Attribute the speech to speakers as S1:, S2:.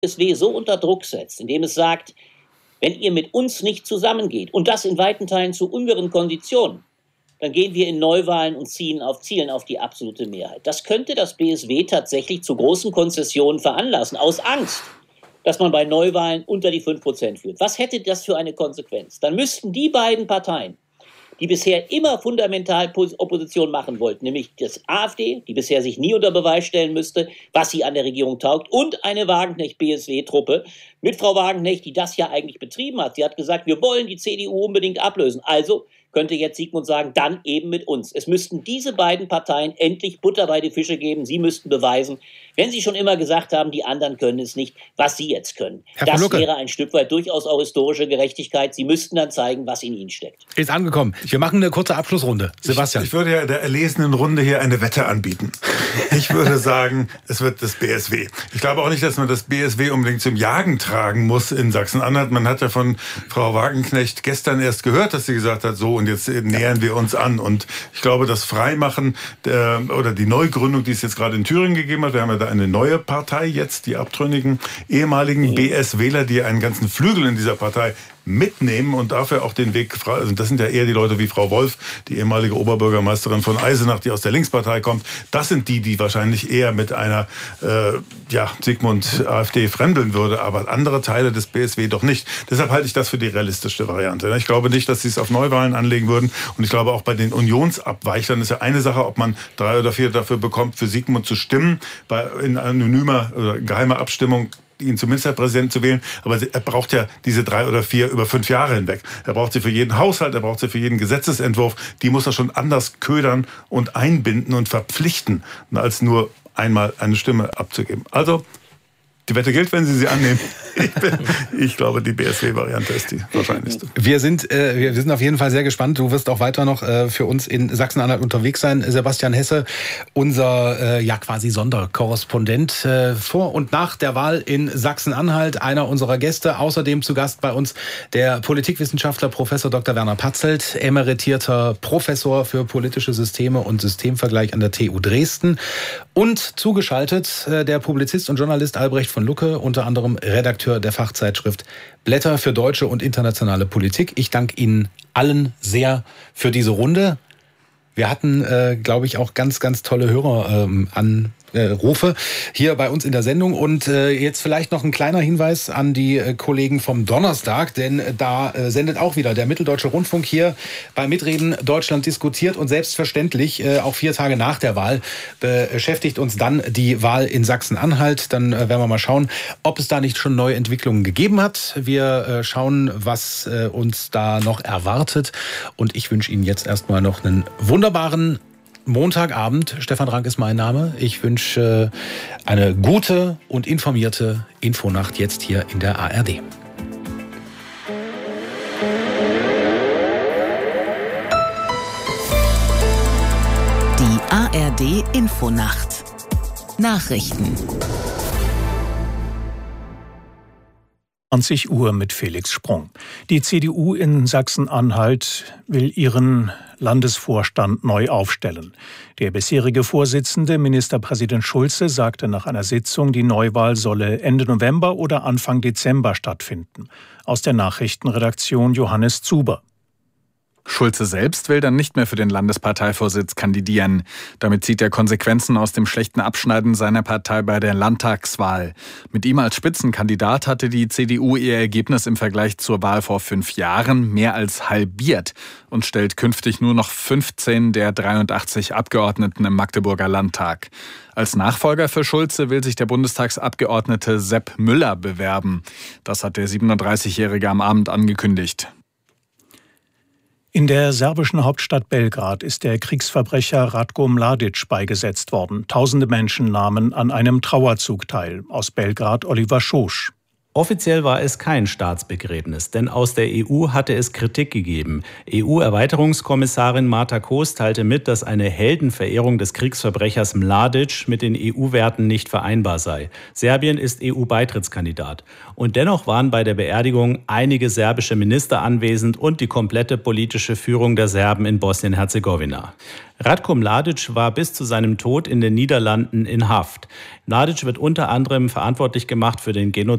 S1: BSW so unter Druck setzt, indem es sagt, wenn ihr mit uns nicht zusammengeht und das in weiten Teilen zu unseren Konditionen, dann gehen wir in Neuwahlen und zielen auf die absolute Mehrheit. Das könnte das BSW tatsächlich zu großen Konzessionen veranlassen, aus Angst, dass man bei Neuwahlen unter die 5% führt. Was hätte das für eine Konsequenz? Dann müssten die beiden Parteien, die bisher immer fundamental Opposition machen wollten, nämlich das AfD, die bisher sich nie unter Beweis stellen müsste, was sie an der Regierung taugt, und eine Wagenknecht-BSW-Truppe mit Frau Wagenknecht, die das ja eigentlich betrieben hat. Sie hat gesagt, wir wollen die CDU unbedingt ablösen. Also könnte jetzt Sigmund sagen, dann eben mit uns. Es müssten diese beiden Parteien endlich Butter bei die Fische geben. Sie müssten beweisen, wenn sie schon immer gesagt haben, die anderen können es nicht, was sie jetzt können. Das wäre ein Stück weit durchaus auch historische Gerechtigkeit. Sie müssten dann zeigen, was in ihnen steckt.
S2: Ist angekommen. Wir machen eine kurze Abschlussrunde. Sebastian.
S3: Ich würde ja der erlesenen Runde hier eine Wette anbieten. Ich würde sagen, es wird das BSW. Ich glaube auch nicht, dass man das BSW unbedingt zum Jagen tragen muss in Sachsen-Anhalt. Man hat ja von Frau Wagenknecht gestern erst gehört, dass sie gesagt hat, so, und jetzt nähern wir uns an. Und ich glaube, das Freimachen oder die Neugründung, die es jetzt gerade in Thüringen gegeben hat, wir haben ja da eine neue Partei jetzt, die abtrünnigen ehemaligen BS-Wähler, die einen ganzen Flügel in dieser Partei mitnehmen und dafür auch den Weg frei. Also das sind ja eher die Leute wie Frau Wolf, die ehemalige Oberbürgermeisterin von Eisenach, die aus der Linkspartei kommt. Das sind die wahrscheinlich eher mit einer Sigmund AfD fremdeln würde, aber andere Teile des BSW doch nicht. Deshalb halte ich das für die realistischste Variante. Ich glaube nicht, dass sie es auf Neuwahlen anlegen würden, und ich glaube auch bei den Unionsabweichlern ist ja eine Sache, ob man 3 oder 4 dafür bekommt, für Sigmund zu stimmen, in anonymer oder geheimer Abstimmung ihn zum Ministerpräsidenten zu wählen, aber er braucht ja diese 3 oder 4 über 5 Jahre hinweg. Er braucht sie für jeden Haushalt, er braucht sie für jeden Gesetzesentwurf. Die muss er schon anders ködern und einbinden und verpflichten, als nur einmal eine Stimme abzugeben. Also, die Wette gilt, wenn Sie sie annehmen. Ich glaube, die BSW-Variante ist die wahrscheinlichste.
S2: Wir sind auf jeden Fall sehr gespannt. Du wirst auch weiter noch für uns in Sachsen-Anhalt unterwegs sein. Sebastian Hesse, unser quasi Sonderkorrespondent vor und nach der Wahl in Sachsen-Anhalt, einer unserer Gäste. Außerdem zu Gast bei uns der Politikwissenschaftler Professor Dr. Werner Patzelt, emeritierter Professor für politische Systeme und Systemvergleich an der TU Dresden. Und zugeschaltet der Publizist und Journalist Albrecht von Lucke, unter anderem Redakteur der Fachzeitschrift Blätter für deutsche und internationale Politik. Ich danke Ihnen allen sehr für diese Runde. Wir hatten, glaube ich, auch ganz, ganz tolle Höreranrufe hier bei uns in der Sendung. Und jetzt vielleicht noch ein kleiner Hinweis an die Kollegen vom Donnerstag, denn da sendet auch wieder der Mitteldeutsche Rundfunk hier bei Mitreden Deutschland diskutiert. Und selbstverständlich, auch 4 Tage nach der Wahl, beschäftigt uns dann die Wahl in Sachsen-Anhalt. Dann werden wir mal schauen, ob es da nicht schon neue Entwicklungen gegeben hat. Wir schauen, was uns da noch erwartet. Und ich wünsche Ihnen jetzt erstmal noch einen wunderbaren Montagabend. Stefan Rank ist mein Name. Ich wünsche eine gute und informierte Infonacht jetzt hier in der ARD.
S4: Die ARD Infonacht. Nachrichten.
S5: 20 Uhr mit Felix Sprung. Die CDU in Sachsen-Anhalt will ihren Landesvorstand neu aufstellen. Der bisherige Vorsitzende, Ministerpräsident Schulze, sagte nach einer Sitzung, die Neuwahl solle Ende November oder Anfang Dezember stattfinden. Aus der Nachrichtenredaktion Johannes Zuber.
S6: Schulze selbst will dann nicht mehr für den Landesparteivorsitz kandidieren. Damit zieht er Konsequenzen aus dem schlechten Abschneiden seiner Partei bei der Landtagswahl. Mit ihm als Spitzenkandidat hatte die CDU ihr Ergebnis im Vergleich zur Wahl vor 5 Jahren mehr als halbiert und stellt künftig nur noch 15 der 83 Abgeordneten im Magdeburger Landtag. Als Nachfolger für Schulze will sich der Bundestagsabgeordnete Sepp Müller bewerben. Das hat der 37-Jährige am Abend angekündigt.
S5: In der serbischen Hauptstadt Belgrad ist der Kriegsverbrecher Ratko Mladic beigesetzt worden. Tausende Menschen nahmen an einem Trauerzug teil. Aus Belgrad Oliver Schosch.
S7: Offiziell war es kein Staatsbegräbnis, denn aus der EU hatte es Kritik gegeben. EU-Erweiterungskommissarin Marta Koos teilte mit, dass eine Heldenverehrung des Kriegsverbrechers Mladic mit den EU-Werten nicht vereinbar sei. Serbien ist EU-Beitrittskandidat. Und dennoch waren bei der Beerdigung einige serbische Minister anwesend und die komplette politische Führung der Serben in Bosnien-Herzegowina. Ratko Mladic war bis zu seinem Tod in den Niederlanden in Haft. Mladic wird unter anderem verantwortlich gemacht für den Genozid